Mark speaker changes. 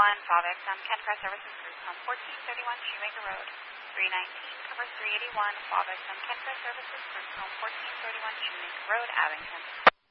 Speaker 1: 5XM Kencar Services Group Home, 1431 Shoemaker Road. 319 cover 381 5XM Kencar Services Group Home, 1431 Shoemaker Road, Abington.